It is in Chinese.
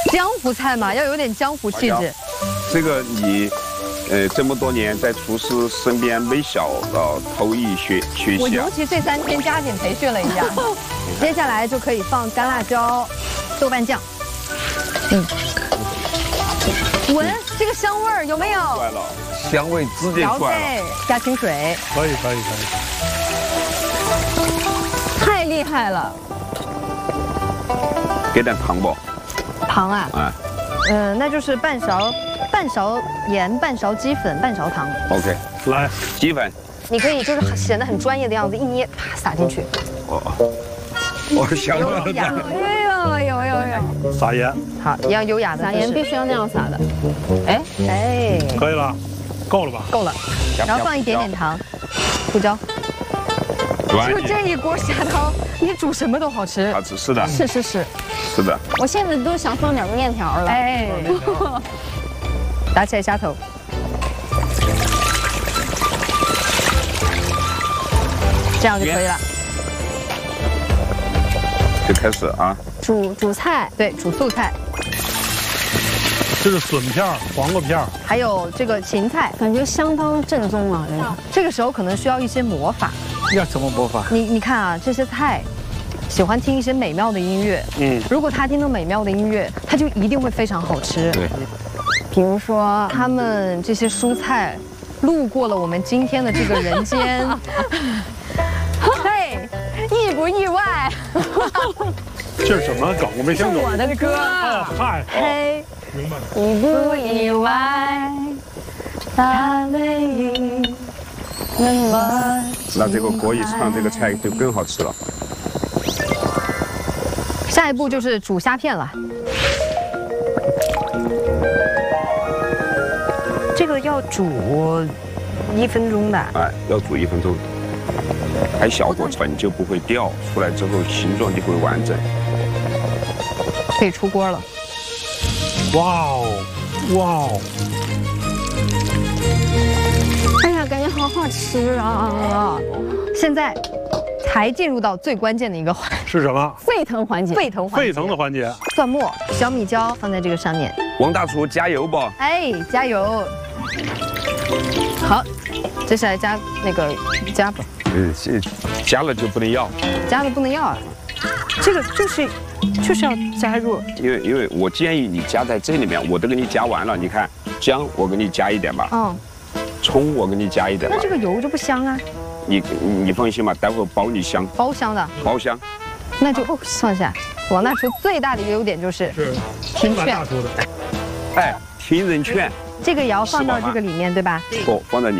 江湖菜嘛，要有点江湖气质。 这个你，这么多年在厨师身边没小偷艺学习。 我尤其这3天加紧培训了一下。接下来就可以放干辣椒、豆瓣酱。闻这个香味儿有没有？ 出来了，香味直接出来了。 加清水。 可以。 太厉害了。 给点糖不？ 糖啊？ 啊。 那就是半勺盐，半勺鸡粉，半勺糖。 OK， 来， 鸡粉。 你可以就是显得很专业的样子，一捏，啪撒进去。 我想了。 有。 撒盐。 好，一样优雅的。 撒盐必须要那样撒的。 哎， 可以了，够了吧？ 够了。然后放一点点糖，胡椒。就这一锅虾汤，你煮什么都好吃。 好吃，是的。 是的。 我现在都想放点面条了。 哎，打起来虾头。这样就可以了。 就开始啊。 煮菜， 对，煮素菜。 这是笋片、黄瓜片， 还有这个芹菜， 感觉相当正宗啊！ 这个时候可能需要一些魔法。 要什么魔法？ 你看啊，这些菜喜欢听一些美妙的音乐。如果他听到美妙的音乐，他就一定会非常好吃。 对。 比如说，他们这些蔬菜路过了我们今天的这个人间，嘿，意不意外？ 这是什么梗？我没听懂。 我的歌。 嗨。 嘿， 明白了。 意不意外？大美。 那这个锅一上，这个菜就更好吃了。 下一步就是煮虾片了。这个要煮1分钟的。 哎，要煮1分钟，开小火粉就不会掉，出来之后形状就会完整。 可以出锅了。 哇哦！ 哎呀，感觉好好吃啊！ 现在才进入到最关键的一个环节， 是什么？ 沸腾环节。 沸腾的环节。 蒜末、小米椒放在这个上面。 王大厨加油不？ 哎，加油！好，接下来加那个加吧。 加了就不能要。 加了不能要啊！这个就是要加入。 因为我建议你加在这里面，我都给你加完了。你看姜，我给你加一点吧。葱我给你加一点吧。 那这个油就不香啊？ 你放心吧，待会儿包你香。 包香的。 包香。 那就放下。王大厨最大的一个优点就是听劝。 哎，听人劝。 这个也要放到这个里面，对吧？ 不，放在你